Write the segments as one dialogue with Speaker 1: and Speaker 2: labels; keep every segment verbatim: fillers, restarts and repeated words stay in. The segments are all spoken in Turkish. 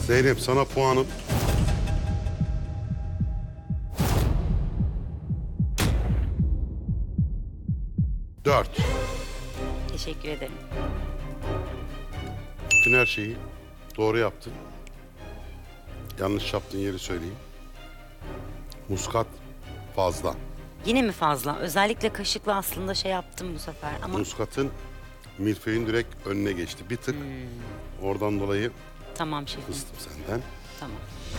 Speaker 1: Zeynep, sana puanım. Dört.
Speaker 2: Teşekkür ederim.
Speaker 1: Bütün her şeyi doğru yaptın. Yanlış yaptığın yeri söyleyeyim. Muskat fazla.
Speaker 2: Yine mi fazla? Özellikle kaşıkla aslında şey yaptım bu sefer ama
Speaker 1: Muskatın milföyün direkt önüne geçti. Bir tık. Oradan dolayı
Speaker 2: tamam şefim.
Speaker 1: kıstım senden.
Speaker 2: Tamam.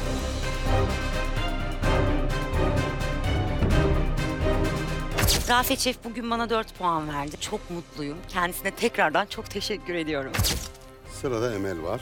Speaker 2: Rafet Şef bugün bana dört puan verdi. Çok mutluyum. Kendisine tekrardan çok teşekkür ediyorum.
Speaker 1: Sırada Emel var.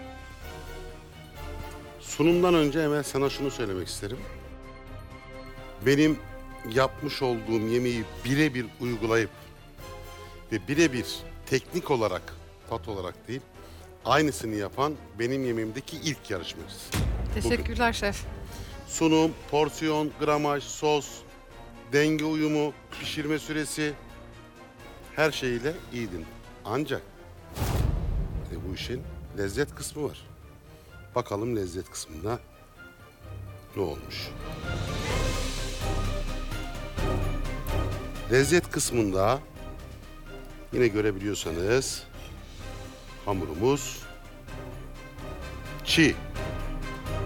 Speaker 1: Sunumdan önce Emel, sana şunu söylemek isterim. Benim yapmış olduğum yemeği birebir uygulayıp ve birebir teknik olarak, tat olarak değil, aynısını yapan benim yemeğimdeki ilk yarışmacısı.
Speaker 3: Teşekkürler şef.
Speaker 1: Sunum, porsiyon, gramaj, sos, denge uyumu, pişirme süresi, her şeyiyle iyiydin. Ancak e, bu işin lezzet kısmı var. Bakalım lezzet kısmında ne olmuş? Lezzet kısmında yine görebiliyorsanız hamurumuz çiğ.